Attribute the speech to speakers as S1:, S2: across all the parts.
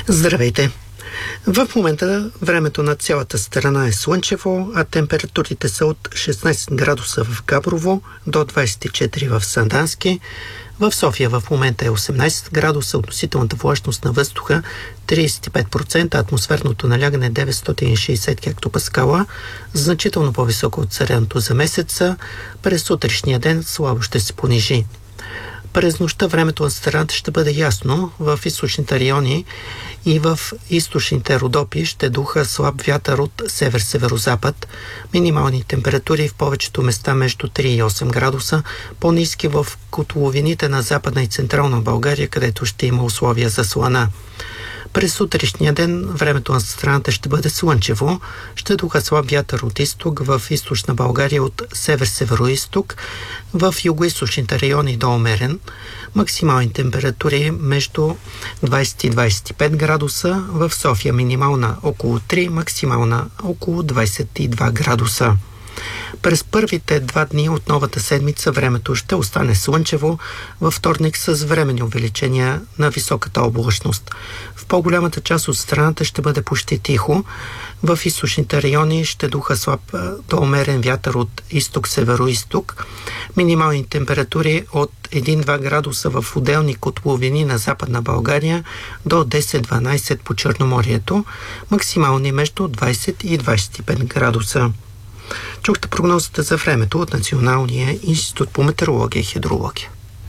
S1: Здравейте! В момента времето на цялата страна е слънчево, а температурите са от 16 градуса в Габрово до 24 в Сандански. В София в момента е 18 градуса, относителната влажност на въздуха 35%, атмосферното налягане 960 хектопаскала, значително по-високо от средното за месеца. През сутрешния ден слабо ще се понижи. През нощта времето на страната ще бъде ясно. В източните райони и в източните Родопи ще духа слаб вятър от север-северозапад. Минимални температури в повечето места между 3 и 8 градуса, по-ниски в котловините на Западна и Централна България, където ще има условия за слана. През сутрешния ден времето на страната ще бъде слънчево, ще духа слаб вятър от изток, в източна България от север-североизток, в югоизточните райони до умерен. Максимални температури между 20 и 25 градуса, в София минимална около 3, максимална около 22 градуса. През първите 2 дни от новата седмица времето ще остане слънчево, във вторник с временни увеличения на високата облачност. В по-голямата част от страната ще бъде почти тихо. В източните райони ще духа слаб до умерен вятър от изток-североизток. Минимални температури от 1-2 градуса в отделни котловини на Западна България до 10-12 по Черноморието. Максимални между 20 и 25 градуса. Чухте прогнозата за времето от Националния институт по метеорология и хидрология.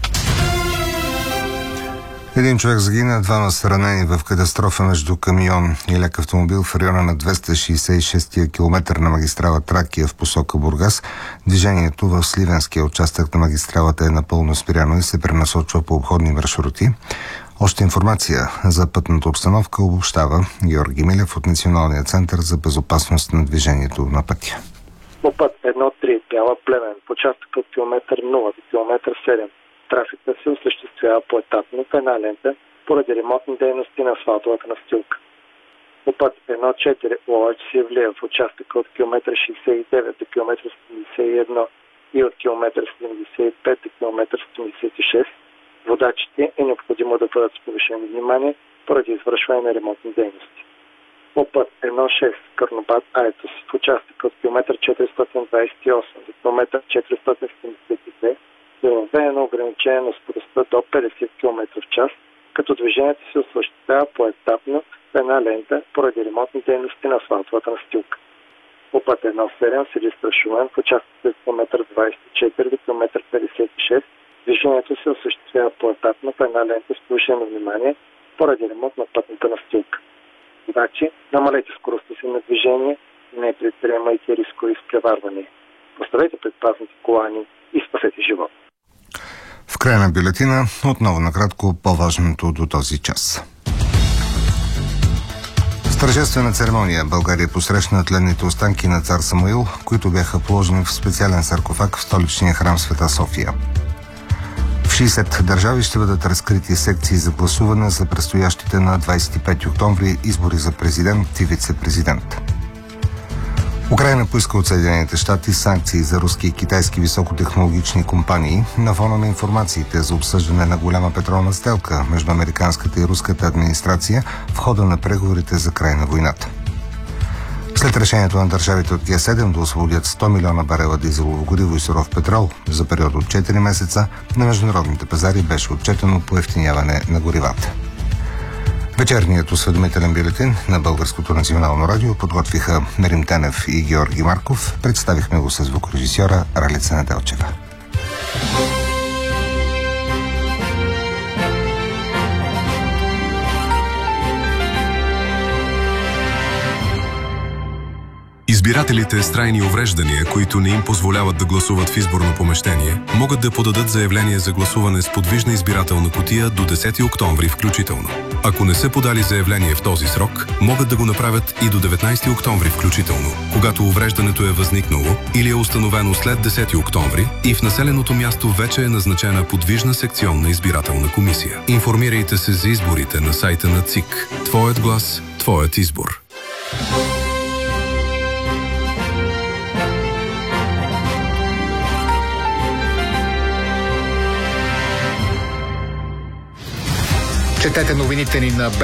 S2: Един човек загина, 2 са ранени в катастрофа между камион и лек автомобил в района на 266-я километър на магистрала Тракия в посока Бургас. Движението в сливенския участък на магистралата е напълно спряно и се пренасочва по обходни маршрути. Още информация за пътната обстановка обобщава Георги Милев от Националния център за безопасност на движението на пътя.
S3: По път 1-3 Бяла-Плевен, в участъка от километър 0 до километър 7, трафикът се осъществява поетапно в една лента поради ремонтни дейности на асфалтовата настилка. По път 1-4 Ловеч-Севлиев, в участъка от километър 69 до километър 71 и от километър 75 до километър 76, водачите е необходимо да бъдат с повишено внимание поради извършване на ремонтни дейности. По път 1-6 Карнобат-Айтос, в участъка от км 428 до км 472 е въведено ограничение на скоростта до 50 км в час, като движението се осъществява поетапно в една лента поради ремонтни дейности на асфалтовата настилка. По път 1-7 Силистра-Шумен, в участъка от км 24 до км 56 движението се осъществява поетапно в една лента с повишено внимание поради ремонт на пътната настилка. Значи, намалете скоростта си на движение, не предприемайте рискови изпреварвания. Поставете предпазните колани и спасете живот.
S2: В края на бюлетина отново накратко по-важното до този час. С тържествена церемония България посрещна тленните останки на цар Самуил, които бяха положени в специален саркофаг в столичния храм Света София. В 60 държави ще бъдат разкрити секции за гласуване за предстоящите на 25 октомври избори за президент и вице-президент. Украйна поиска от Съединените щати санкции за руски и китайски високотехнологични компании на фона на информациите за обсъждане на голяма петролна сделка между американската и руската администрация в хода на преговорите за край на войната. След решението на държавите от Г7 да освободят 100 милиона барела дизелово гориво и суров петрол за период от 4 месеца, на международните пазари беше отчетено поевтиняване на горивата. Вечерният осведомителен бюлетин на Българското национално радио подготвиха Мерим Тенев и Георги Марков. Представихме го с звукорежисьора Ралица Неделчева.
S4: Избирателите с трайни увреждания, които не им позволяват да гласуват в изборно помещение, могат да подадат заявление за гласуване с подвижна избирателна кутия до 10 октомври включително. Ако не са подали заявление в този срок, могат да го направят и до 19 октомври включително, когато увреждането е възникнало или е установено след 10 октомври и в населеното място вече е назначена подвижна секционна избирателна комисия. Информирайте се за изборите на сайта на ЦИК. Твоят глас, твоят избор.
S5: Четете новините ни на